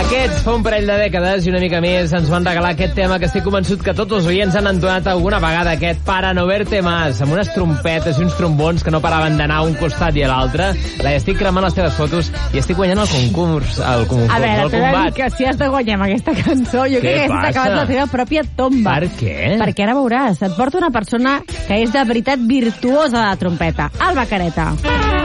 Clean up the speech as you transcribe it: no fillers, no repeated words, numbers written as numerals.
Aquests fa un parell de dècades i una mica més ens van regalar aquest tema que estic convençut que tots els oients han entonat alguna vegada, aquest Para no verte más, amb unes trompetes i uns trombons que no paraven d'anar a un costat i a l'altre. Estic cremant les teves fotos i estic guanyant el concurs, el combat. Que si has de guanyar amb aquesta cançó, jo crec que has acabat la teva pròpia tomba. Per què? Perquè ara veuràs, et porta una persona que és de veritat virtuosa de la trompeta, Alba Careta.